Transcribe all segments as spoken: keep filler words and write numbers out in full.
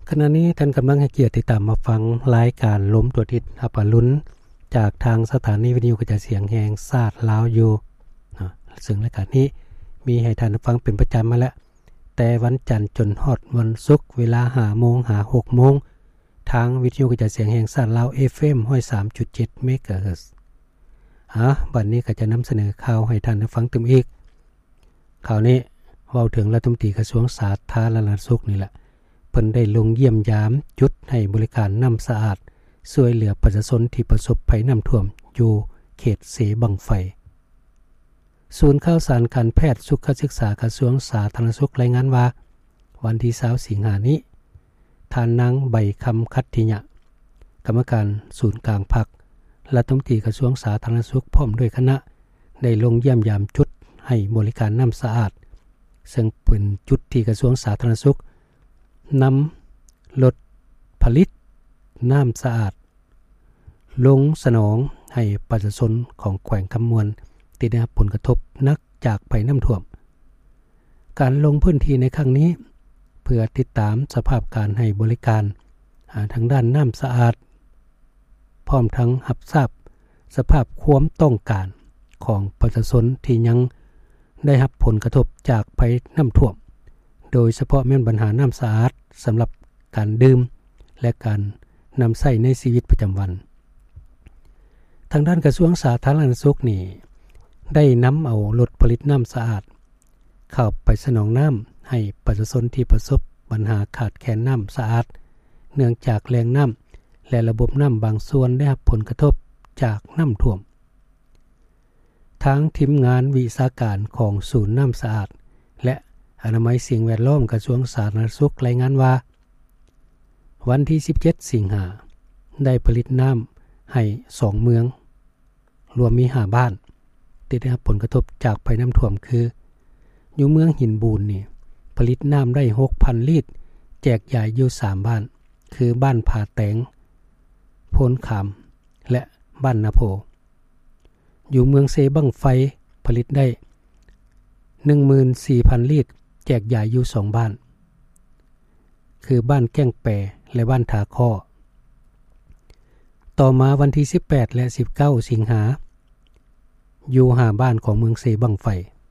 ขณะนี้ท่านกำลังให้เกียรติติดตามมาฟังรายการล้มตัวทิศอัปลุ้นจากทางสถานีวิทยุกระจายเสียงแห่งชาติลาวอยู่นะซึ่งรายการนี้มีให้ท่านฟังเป็นประจำมาแล้วแต่วันจันทร์จนฮอดวันศุกร์เวลา ห้าโมง หา หกโมงทางวิทยุกระจายเสียงแห่งชาติลาว เอฟ เอ็ม หนึ่งศูนย์สามจุดเจ็ด เมกะเฮิรตซ์อ่ะบัดนี้ก็จะนำเสนอข่าวให้ท่านฟังตึมอีกข่าวนี้เว้าถึงรัฐมนตรีกระทรวงสาธารณสุขนี่แหละเพิ่นได้ลงเยี่ยมยามจุดให้บริการน้ำสะอาดช่วยเหลือประชาชนที่ประสบภัยน้ำท่วมอยู่เขตเสบังไฟศูนย์ข่าวสารการแพทย์สุขศึกษากระทรวงสาธารณสุขรายงานว่าวันที่ยี่สิบสิงหาคมนี้ท่านนางใบคำคัตติยะกรรมการศูนย์กลางภาครัฐมนตรีกระทรวงสาธารณสุขพร้อมด้วยคณะได้ลงเยี่ยมยามจุดให้บริการน้ำสะอาดซึ่งเป็นจุดที่กระทรวงสาธารณสุขนำรถผลิตน้ำสะอาดลงสนองให้ประชาชนของแขวงคำมวนที่ได้รับผลกระทบนักจากภัยน้ำท่วมการลงพื้นที่ในครั้งนี้เพื่อติดตามสภาพการให้บริการทางด้านน้ำสะอาดพร้อมทั้งรับทราบสภาพความต้องการของประชาชนที่ยังได้รับผลกระทบจากภัยน้ำท่วมโดยเฉพาะแม่นปัญหาน้ำสะอาดสำหรับการดื่มและการนำใช้ในชีวิตประจำวันทางด้านกระทรวงสาธารณสุขนี่ได้นำเอารถผลิตน้ำสะอาดเข้าไปสนองน้ำให้ประชาชนที่ประสบปัญหาขาดแคลนน้ำสะอาดเนื่องจากแหล่งน้ำและระบบน้ำบางส่วนได้รับผลกระทบจากน้ำท่วมทางทีมงานวิชาการของศูนย์น้ำสะอาดและอนามัยสิ่งแวดล้อมกระทรวงสาธารณสุขรายงานว่าวันที่สิบเจ็ดสิงหาคมได้ผลิตน้ำให้สองเมืองรวมมีห้าบ้านที่ได้รับผลกระทบจากภัยน้ำท่วมคืออยู่เมืองหินบูนนี่ผลิตน้ำได้ หกพัน ลิตรแจกจ่ายอยู่สามบ้านคือบ้านผาแตงโพนขามและบ้านนาโพอยู่เมืองเซบังไฟผลิตได้ หนึ่งหมื่นสี่พัน ลิตรแจกจ่ายอยู่สองบ้านคือบ้านแก้งแปรและบ้านถาข้อต่อมาวันที่สิบแปดและสิบเก้าสิงหาอยู่ห้าบ้านของเมืองเซบังไฟ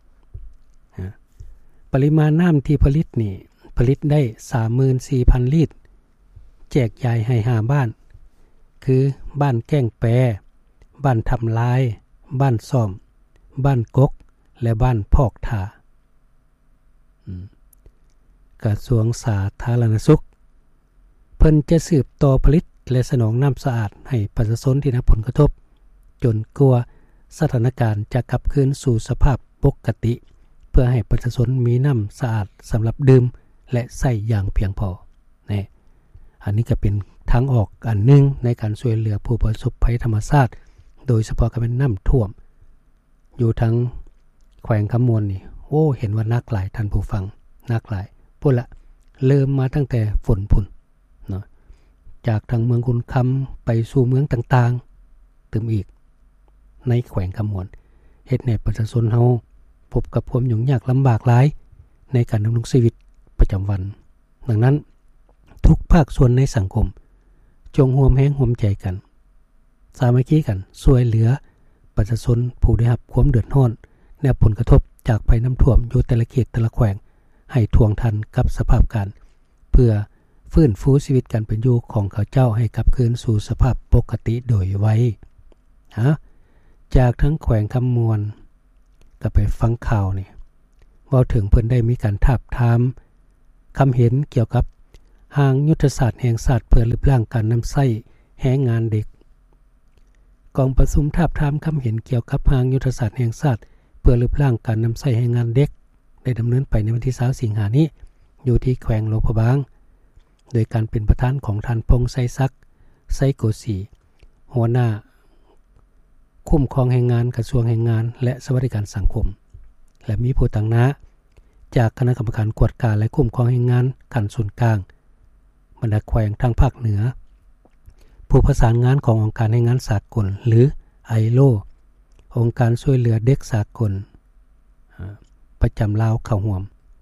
ปริมาณน้ำที่ผลิตนี่ผลิตได้ สามหมื่นสี่พัน ลิตรแจกจ่ายให้ห้าบ้านคือบ้านแก้งแปรบ้านทำลายบ้านซ่อมบ้านกกและบ้านพอกถากระทรวงสาธารณสุขเพิ่นจะสืบต่อผลิตและสนองน้ำสะอาดให้ประชาชนที่ได้รับผลกระทบจนกว่าสถานการณ์จะกลับคืนสู่สภาพปกติเพื่อให้ประชาชนมีน้ำสะอาดสำหรับดื่มและใช้อย่างเพียงพอนี่อันนี้ก็เป็นทางออกอันหนึ่งในการช่วยเหลือผู้ประสบภัยธรรมชาติโดยเฉพาะการเป็นน้ำท่วมอยู่ทั้งแขวงคำมวลนี่โอ้เห็นว่านักหลายท่านผู้ฟังนักหลายพุ่นละเริ่มมาตั้งแต่ฝนพุ่นเนาะจากทางเมืองกุนคำไปสู่เมืองต่างๆตึมอีกในแขวงคำมวลเฮ็ดให้ประชาชนเฮาพบกับความยุ่งยากลำบากหลายในการดำรงชีวิตประจำวันดังนั้นทุกภาคส่วนในสังคมจงร่วมแรงร่วมใจกันสามัคคีกันช่วยเหลือประชาชนผู้ได้รับความเดือดร้อนและผลกระทบจากภัยน้ำท่วมอยู่แต่ละเขตแต่ละแขวงให้ทวงทันกับสภาพการเพื่อฟื้นฟูชีวิตการเป็นอยู่ของเขาเจ้าให้กลับคืนสู่สภาพปกติโดยไวฮะจากทั้งแขวงคำมวลก็ไปฟังข่าวนี่เว้าถึงเพิ่นได้มีการทาบทามคำเห็นเกี่ยวกับหางยุทธศาสตร์แห่งชาติเพื่อรื้อร่างการนำใช้แรงงานเด็กกองประชุมทาบทามคำเห็นเกี่ยวกับหางยุทธศาสตร์แห่งชาติเพื่อรื้อร่างการนำใช้แรงงานเด็กได้ดำเนินไปในวันที่ยี่สิบสิงหาคมนี้อยู่ที่แขวงหลวงพระบางโดยการเป็นประธานของท่านพงษ์ไสศักดิ์ไสโกสีหัวหน้าคุ้มครองแรงงานกระทรวงแรงงานและสวัสดิการสังคมและมีผู้ต่างหน้าจากคณะกรรมการกวดการและคุ้มครองแรงงานขั้นส่วนกลางบรรดาแขวงทางภาคเหนือผู้ประสานงานขององค์การแรงงานสากลหรือ ไอ แอล โอ องค์การช่วยเหลือเด็กสากลประจำลาวเข้าร่วม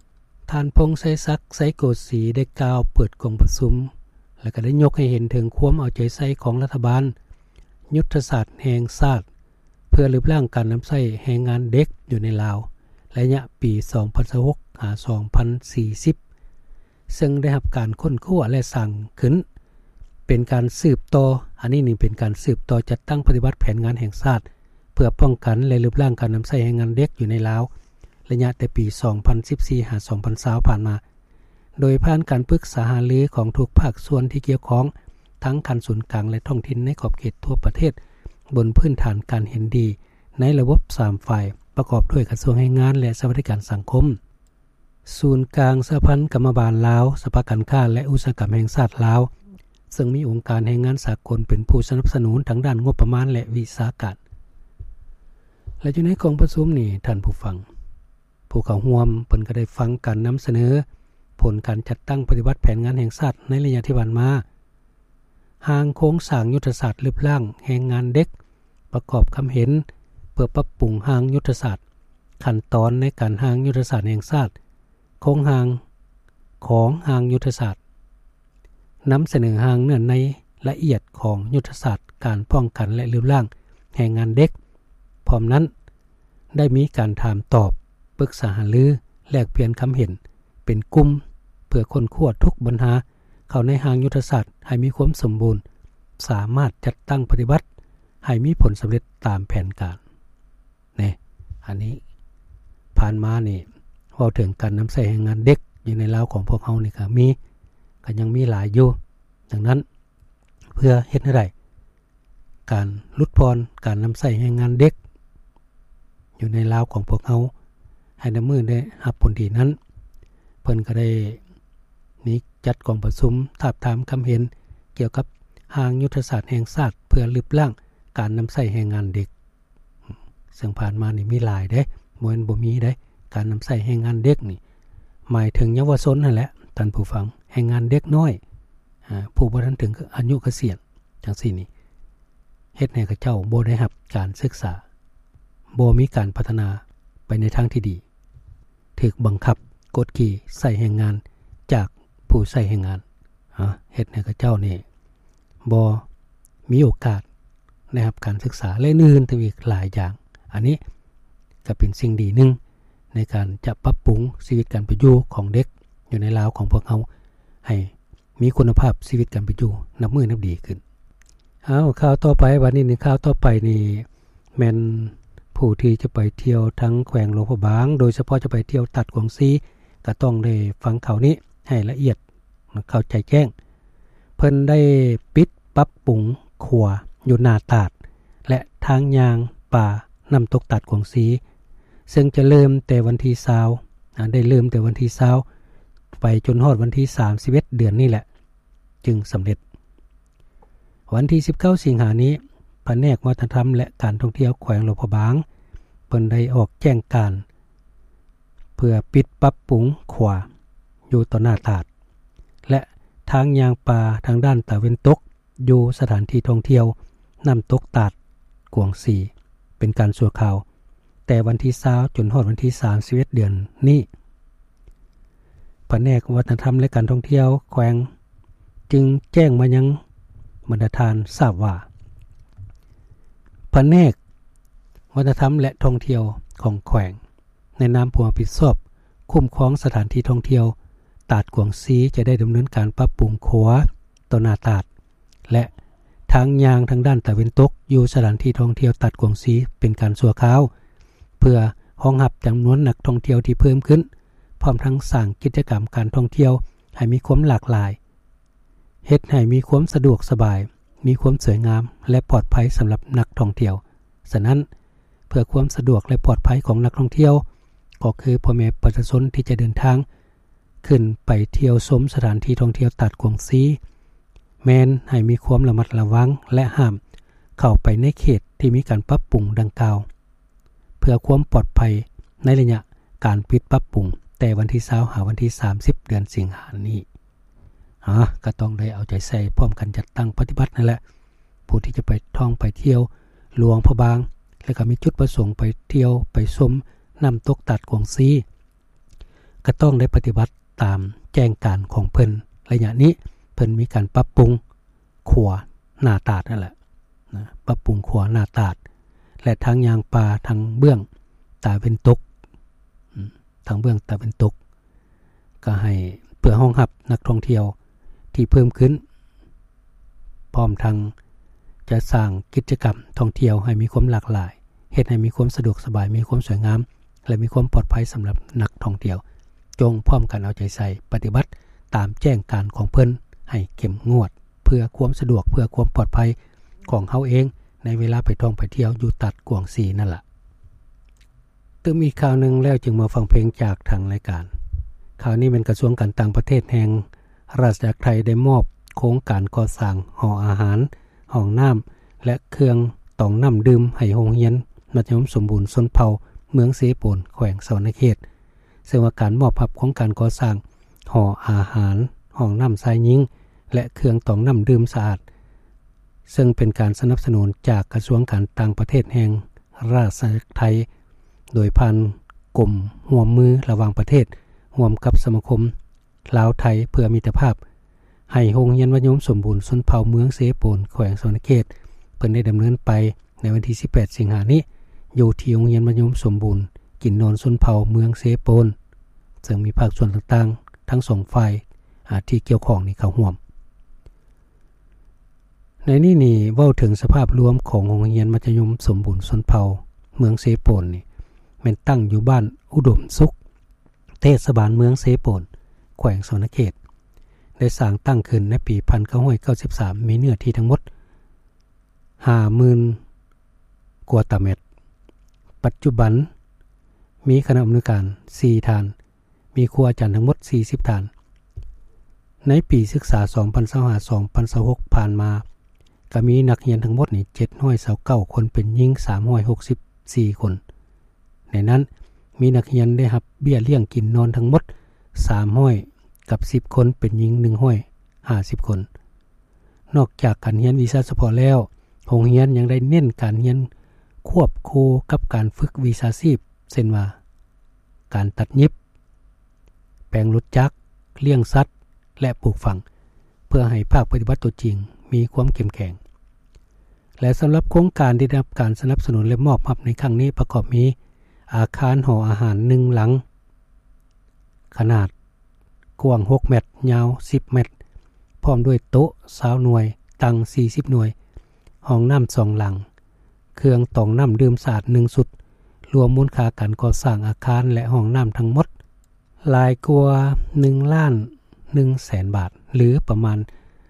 ท่านพงษ์ไสศักดิ์ไสโกศรีได้กล่าวเปิดกองประชุมและก็ได้ยกให้เห็นถึงความเอาใจใส่ของรัฐบาลยุทธศาสตร์แห่งชาติเพื่อรื้อร่างการนำใช้แรงงานเด็กอยู่ในลาวระยะปีสองพันสิบหกถึงสองพันสี่สิบซึ่งได้รับการค้นคว้าและสร้างขึ้นเป็นการสืบต่ออันนี้นี่เป็นการสืบต่อจัดตั้งปฏิบัติแผนงานแห่งชาติเพื่อป้องกันและรื้อร่างการนำใช้แรงงานเด็กอยู่ในลาวระยะแต่ปีสองพันสิบสี่ถึงสองพันยี่สิบผ่านมาโดยผ่านการปรึกษาหารือของทุกภาคส่วนที่เกี่ยวข้องทั้งคันศูนย์กลางและท้องถิ่นในขอบเขตทั่วประเทศบนพื้นฐานการเห็นดีในระบบสามฝ่ายประกอบด้วยกระทรวงแรงงานและสวัสดิการสังคมศูนย์กลางสหพันธ์กรรมบาลลาวสภาการค้าและอุตสาหกรรมแห่งชาติลาวซึ่งมีองค์การแรงงานสากลเป็นผู้สนับสนุนทางด้านงบประมาณและวิสาหการและอยู่ในกองประชุมนี้ท่านผู้ฟังผู้เข้าร่วมเพิ่นก็ได้ฟังการนำเสนอผลการจัดตั้งปฏิบัติแผนงานแห่งชาติในระยะที่ผ่านมาหางโครงสร้างยุทธศาสตร์รื้อร่างแรงงานเด็กประกอบคำเห็นเพื่อปรับปรุงหางยุทธศาสตร์ขั้นตอนในการหางยุทธศาสตร์แห่งชาติโครงหางของหางยุทธศาสตร์นำเสนอหางเนื้อในละเอียดของยุทธศาสตร์การป้องกันและรื้อร่างแรงงานเด็กพร้อมนั้นได้มีการถามตอบปรึกษาหารือแลกเปลี่ยนคำเห็นเป็นกลุ่มเพื่อค้นคว้าทุกปัญหาเข้าในหางยุทธศาสตร์ให้มีความสมบูรณ์สามารถจัดตั้งปฏิบัติให้มีผลสำเร็จตามแผนการนี่อันนี้ผ่านมานี่เว้าถึงการนำใช้แรงงานเด็กอยู่ในลาวของพวกเฮานี่ก็มีก็ยังมีหลายอยู่ดังนั้นเพื่อเฮ็ดให้ได้การลดพรการนำใช้แรงงานเด็กอยู่ในลาวของพวกเฮาให้ดำเนินได้รับผลดีนั้นเพิ่นก็ได้มีจัดกองประชุมทาบทามคำเห็นเกี่ยวกับหางยุทธศาสตร์แห่งชาติเพื่อรื้อร่างการนำใช้แรงงานเด็กซึ่งผ่านมานี่มีหลายเด้บ่แม่นบ่มีเด้การนำใช้แรงงานเด็กนี่หมายถึงเยาวชนนั่นแหละท่านผู้ฟังแรงงานเด็กน้อยอ่าผู้บ่ทันถึงอายุเกษียณจังซี่นี่เฮ็ดให้เขาเจ้าบ่ได้รับการศึกษาบ่มีการพัฒนาไปในทางที่ดีถูกบังคับกดขี่ใส่แรงงานจากผู้ใส่แรงงานฮะเฮ็ดให้เขาเจ้านี่บ่มีโอกาสได้รับการศึกษาและอื่นๆอีกหลายอย่างอันนี้ก็เป็นสิ่งดีนึงในการจะปรับปรุงชีวิตการเป็นอยู่ของเด็กอยู่ในลาวของพวกเฮาให้มีคุณภาพชีวิตการเป็นอยู่นับมือนับดีขึ้นเอาข่าวต่อไปวันนี้นี่ข่าวต่อไปนี่แม่นผู้ที่จะไปเที่ยวทั้งแขวงหลวงพระบางโดยเฉพาะจะไปเที่ยวตัดกวางซีก็ต้องได้ฟังข่าวนี้ให้ละเอียดเข้าใจแจ้งเพิ่นได้ปิดปรับปรุงขัวอยู่หน้าตาดและทางยางป่าน้ำตกตัดกวางซีซึ่งจะเริ่มแต่วันที่ยี่สิบอ่าได้เริ่มแต่วันที่ยี่สิบไปจนฮอดวันที่สามสิบเอ็ดเดือนนี้แหละจึงสำเร็จวันที่สิบเก้าสิงหาคมนี้แผนกวัฒนธรรมและการท่องเที่ยวแขวงหลวงพระบางเพิ่นได้ออกแจ้งการเพื่อปิดปรับปรุงขวาอยู่ต่อหน้าตาดและทางยางป่าทางด้านตะวันตกอยู่สถานที่ท่องเที่ยวน้ำตกตาดกวางซีเป็นการชั่วคราวแต่วันที่ยี่สิบจนฮอดวันที่สามสิบเอ็ดเดือนนี้แผนกวัฒนธรรมและการท่องเที่ยวแขวงจึงแจ้งมายังบรรณาธิการทราบว่าแผนกวัฒนธรรมและท่องเที่ยวของแขวงในนามผู้รับผิดชอบคุ้มครองสถานที่ท่องเที่ยวตาดกวางซีจะได้ดำเนินการปรับปรุงขัวต่อหน้าตาดและทางยางทางด้านตะวันตกอยู่สถานที่ท่องเที่ยวตาดกวางซีเป็นการชั่วคราวเพื่อรองรับจำนวนนักท่องเที่ยวที่เพิ่มขึ้นพร้อมทั้งสร้างกิจกรรมการท่องเที่ยวให้มีความหลากหลายเฮ็ดให้มีความสะดวกสบายมีความสวยงามและปลอดภัยสำหรับนักท่องเที่ยวฉะนั้นเพื่อความสะดวกและปลอดภัยของนักท่องเที่ยวก็คือพ่อแม่ประชาชนที่จะเดินทางขึ้นไปเที่ยวชมสถานที่ท่องเที่ยวตาดกวางซีแม้นให้มีความระมัดระวังและห้ามเข้าไปในเขตที่มีการปรับปรุงดังกล่าวเพื่อความปลอดภัยในระยะการปิดปรับปรุงแต่วันที่ยี่สิบหาวันที่สามสิบเดือนสิงหาคมนี้อ่ะก็ต้องได้เอาใจใส่พร้อมกันจัดตั้งปฏิบัตินั่นแหละผู้ที่จะไปท่องไปเที่ยวหลวงพระบางแล้วก็มีจุดประสงค์ไปเที่ยวไปชมน้ำตกตัดกวางซีก็ต้องได้ปฏิบัติตามแจ้งการของเพิ่นระยะนี้เพิ่นมีการปรับปรุงขัวหน้าตาดนั่นแหละนะปรับปรุงขัวหน้าตาดและทางยางป่าทางเบื้องตาเป็นตกทางเบื้องตาเป็นตกก็ให้เพื่อรองรับนักท่องเที่ยวที่เพิ่มขึ้นพร้อมทั้งจะสร้างกิจกรรมท่องเที่ยวให้มีความหลากหลายเฮ็ดให้มีความสะดวกสบายมีความสวยงามและมีความปลอดภัยสำหรับนักท่องเที่ยวจงพร้อมกันเอาใจใส่ปฏิบัติตามแจ้งการของเพิ่นให้เข้มงวดเพื่อความสะดวกเพื่อความปลอดภัยของเฮาเองในเวลาไปท่องไปเที่ยวอยู่ตัดกวางซีนั่นล่ะตึมอีกข่าวนึงแล้วจึงมาฟังเพลงจากทางรายการข่าวนี้เป็นกระทรวงการต่างประเทศแห่งราชอาณาจักรไทยได้มอบโครงการก่อสร้างหออาหารห้องน้ำและเครื่องตองน้ำดื่มให้โรงเรียนมัธยมสมบูรณ์ชนเผ่าเมืองเสโปนแขวงสวรรณเขตซึ่งว่าการมอบรับของการก่อสร้างหออาหารห้องน้ำทรายยิงและเครื่องตองน้ำดื่มสะอาดซึ่งเป็นการสนับสนุนจากกระทรวงการต่างประเทศแห่งราชอาณาจักรไทยโดยผ่านกลุ่มร่วมมือระหว่างประเทศร่วมกับสมาคมลาวไทยเพื่อมิตรภาพให้โรงเรียนมัธยมสมบูรณ์ชนเผ่าเมืองเสโปนแขวงสวรรณเขตเพิ่นได้ดำเนินไปในวันที่สิบแปดสิงหาคมนี้อยู่ที่โรงเรียนมัธยมสมบูรณ์กินนอนชนเผ่าเมืองเสโปนซึ่งมีภาคส่วนต่างๆทั้งสองฝ่ายที่เกี่ยวข้องนี่เข้าร่วมในนี้นี่เว้าถึงสภาพรวมของโรงเรียนมัธยมสมบูรณ์ชนเผ่าเมืองเสโปนนี่แม่นตั้งอยู่บ้านอุดมสุขเทศบาลเมืองเสโปนแขวงสวรรณเขตได้สร้างตั้งขึ้นในปีหนึ่งพันเก้าร้อยเก้าสิบสามมีเนื้อที่ทั้งหมด ห้าหมื่น กว่าตารางเมตรปัจจุบันมีคณะอำนวยการสี่ท่านมีครูอาจารย์ทั้งหมดสี่สิบท่านในปีศึกษาสองพันยี่สิบห้า สองพันยี่สิบหกผ่านมาก็มีนักเรียนทั้งหมดนี่เจ็ดร้อยยี่สิบเก้าคนเป็นหญิงสามร้อยหกสิบสี่คนในนั้นมีนักเรียนได้รับเบี้ยเลี้ยงกินนอนทั้งหมดสามร้อยกับสิบคนเป็นหญิงหนึ่งร้อยห้าสิบคนนอกจากการเรียนวิชาเฉพาะแล้วโรงเรียนยังได้เน้นการเรียนควบคู่กับการฝึกวิชาชีพเช่นว่าการตัดเย็บแปลงรถจักรเลี้ยงสัตว์และปลูกฝังเพื่อให้ภาคปฏิบัติตัวจริงมีความเข้มแข็งและสำหรับโครงการที่ได้รับการสนับสนุนและมอบรับในครั้งนี้ประกอบมีอาคารหออาหารหนึ่งหลังขนาดกว้างหกเมตรยาวสิบเมตรพร้อมด้วยโต๊ะยี่สิบหน่วยตังสี่สิบหน่วยห้องน้ำสองหลังเครื่องตองน้ำดื่มสะอาดหนึ่งสุดรวมมูลค่าการก่อสร้างอาคารและห้องน้ำทั้งหมดหลายกว่าหนึ่งล้านหนึ่งแสนบาทหรือประมาณ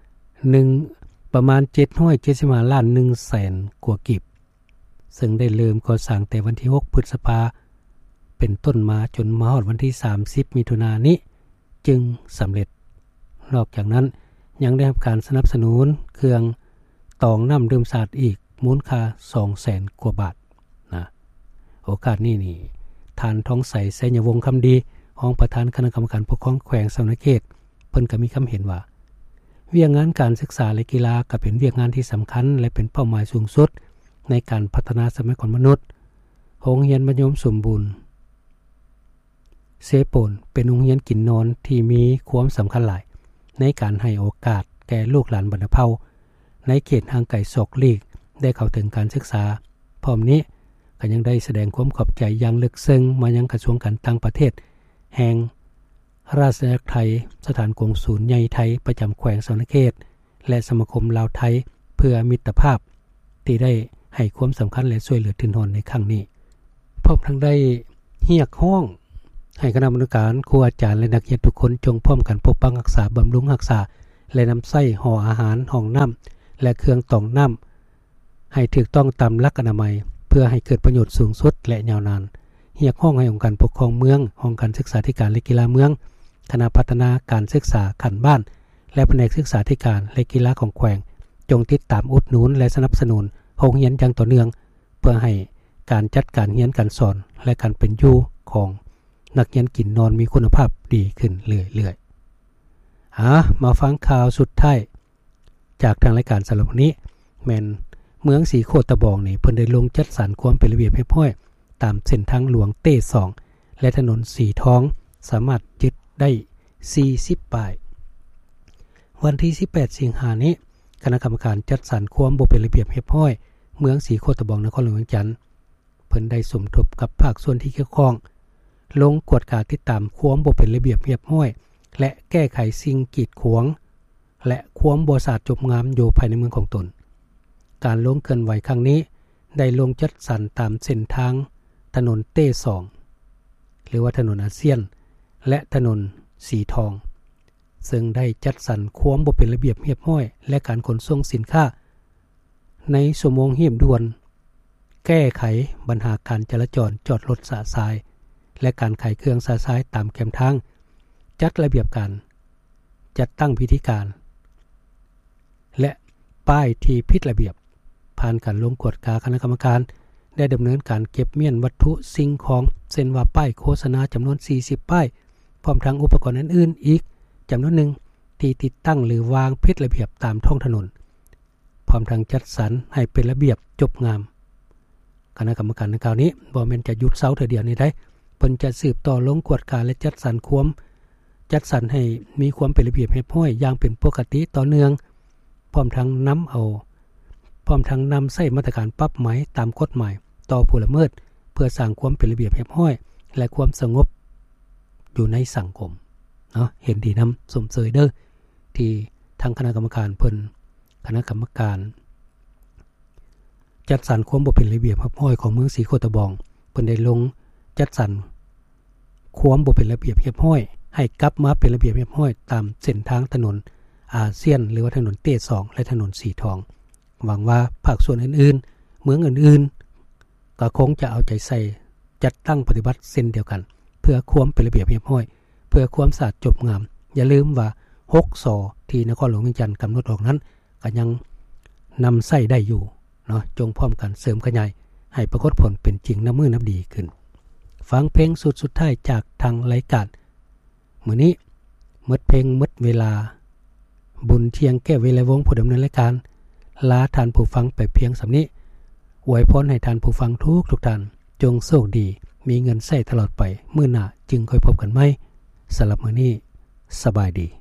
1ประมาณเจ็ดร้อยเจ็ดสิบห้าล้านหนึ่งแสนกว่ากิบซึ่งได้เริ่มก่อสร้างแต่วันที่หกพฤษภาคมเป็นต้นมาจนมาฮอดวันที่สามสิบมิถุนายนนี้จึงสำเร็จนอกจากนั้นยังได้รับการสนับสนุนเครื่องตองน้ำดื่มสะอาดอีกมูลค่า สองแสน กว่าบาทนะโอกาสนี้นี่ท่านทองใสไสยวงศ์คำดีรองประธานคณะกรรมการปกครองแขวงสวรรณเขตเพิ่นก็มีความเห็นว่าเวียกงานการศึกษาและกีฬาก็เป็นเวียกงานที่สำคัญและเป็นเป้าหมายสูงสุดในการพัฒนาทรัพยากรมนุษย์โรงเรียนมัธยมสมบูรณ์เสโปนเป็นโรงเรียนกินนอนที่มีความสำคัญหลายในการให้โอกาสแก่ลูกหลานบรรพเผ่าในเขตห่างไกลศอกลีกได้เข้าถึงการศึกษาพร้อมนี้ก็ยังได้แสดงความขอบใจอย่างลึกซึ้งมายังกระทรวงการต่างประเทศแห่งราชอาณาจักรไทยสถานกงศูนย์ใหญ่ไทยประจำแขวงสวรรณเขตและสมาคมลาวไทยเพื่อมิตรภาพที่ได้ให้ความสำคัญและช่วยเหลือทุนหอนในครั้งนี้พร้อมทั้งได้เรียกร้องให้คณะกรรมการครูอาจารย์และนักเรียนทุกคนจงพร้อมกันปกป้องรักษาบำรุงรักษาและนำใส้ห่ออาหารห้องน้ำและเครื่องตองน้ำให้ถูกต้องตามหลักอนามัยเพื่อให้เกิดประโยชน์สูงสุดและยาวนานเรียกร้องให้องค์การปกครองเมืององค์การศึกษาธิการและกีฬาเมืองคณะพัฒนาการศึกษาขั้นบ้านและแผนกศึกษาธิการและกีฬาของแขวงจงติดตามอุดหนุนและสนับสนุนโรงเรียนอย่างต่อเนื่องเพื่อให้การจัดการเรียนการสอนและการเป็นอยู่ของนักเรียนกินนอนมีคุณภาพดีขึ้นเรื่อยๆอ่ะมาฟังข่าวสุดท้ายจากทางรายการสำหรับวันนี้แม่นเมืองสีโคตะบองนี่เพิ่นได้ลงจัดสรรความเป็นระเบียบเรียบร้อยตามเส้นทางหลวงเต้สองและถนนสีทองสามารถยึดได้สี่สิบป้ายวันที่สิบแปดสิงหาคมนี้คณะกรรมการจัดสรรความบ่เป็นระเบียบเรียบร้อยเมืองศรีโคตบองนครหลวงเวียงจันทน์เพิ่นได้สมทบกับภาคส่วนที่เกี่ยวข้องลงกวดการติดตามความบ่เป็นระเบียบเรียบร้อยและแก้ไขสิ่งกีดขวางและความบ่สะอาดจบงามอยู่ภายในเมืองของตนการลงเคลื่อนไหวครั้งนี้ได้ลงจัดสรรตามเส้นทางถนนเต้สองหรือว่าถนนอาเซียนและถนนสีทองซึ่งได้จัดสรรความบ่เป็นระเบียบเรียบร้อยและการขนส่งสินค้าในชั่วโมงเร่งด่วนแก้ไขปัญหาการจราจรจอดรถสะสายและการขายเครื่องสะสายตามแคมทางจัดระเบียบการจัดตั้งพิธีการและป้ายที่ผิดระเบียบผ่านการลงกวดกาคณะกรรมการได้ดำเนินการเก็บเมียนวัตถุสิ่งของเช่นว่าป้ายโฆษณาจำนวนสี่สิบป้ายพร้อมทั้งอุปกรณ์อื่นๆอีกจำนวนหนึ่งที่ติดตั้งหรือวางผิดระเบียบตามท้องถนนพร้อมทั้งจัดสรรให้เป็นระเบียบจบงามคณะกรรมการในคราวนี้บ่แม่นจะหยุดเซาเทื่อเดียวนี้ได้เพิ่นจะสืบต่อลงกวดกาและจัดสรรความจัดสรรให้มีความเป็นระเบียบเรียบร้อยอย่างเป็นปกติต่อเนื่องพร้อมทั้งนำเอาพร้อมทั้งนำใช้มาตรการปรับไหมตามกฎหมายต่อผู้ละเมิดเพื่อสร้างความเป็นระเบียบเรียบร้อยและความสงบอยู่ในสังคมเนาะเห็นดีนำสมเสยเด้อที่ทางคณะกรรมการเพิ่นคณะกรรมการจัดสรรความบ่เป็นระเบียบเรียบร้อยของเมืองศรีโคตบองเพิ่นได้ลงจัดสรรความบ่เป็นระเบียบเรียบร้อยให้กลับมาเป็นระเบียบเรียบร้อยตามเส้นทางถนนอาเซียนหรือว่าถนนเต้สองและถนนสีทองหวังว่าภาคส่วนอื่นๆเมืองอื่นๆก็คงจะเอาใจใส่จัดตั้งปฏิบัติเส้นเดียวกันเพื่อความเป็นระเบียบเรียบร้อยเพื่อความสะอาดจบงามอย่าลืมว่าหกสที่นครหลวงเวียงจันทน์กำหนดออกนั้นก็ยังนำใช้ได้อยู่เนาะจงพร้อมกันเสริมขยายให้ปรากฏผลเป็นจริงน้ำมือน้ำดีขึ้นฟังเพลงสุดสุดท้ายจากทางรายการมื้อนี้หมดเพลงหมดเวลาบุญเที่ยงแก้วเวลาวงผู้ดำเนินรายการลาท่านผู้ฟังไปเพียงสำนี้อวยพรให้ท่านผู้ฟังทุกทุกท่านจงโชคดีมีเงินใช้ตลอดไปมื้อหน้าจึงค่อยพบกันใหม่สำหรับมื้อนี้สบายดี